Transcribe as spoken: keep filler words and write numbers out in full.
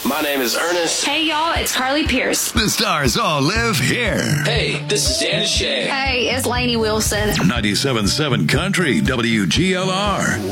My name is Ernest. Hey, y'all, it's Carly Pierce. The stars all live here. Hey, this is Dan Shay. Hey, it's Lainey Wilson. ninety-seven point seven Country, W G L R.